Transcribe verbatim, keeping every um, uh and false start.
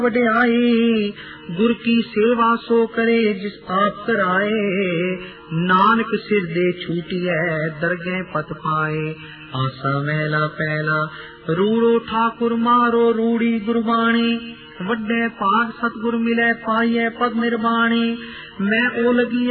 वड्याई गुर की सेवा सो करे जिस पाप कराए। नानक सिर दे छूटिए दरगे पत पाए। आसा महला पहला रूड़ो ठाकुर मारो रूड़ी गुरबाणी। वड्डे पाग सतगुर मिले पाइए पद निर्वाणी। मैं ओ लगी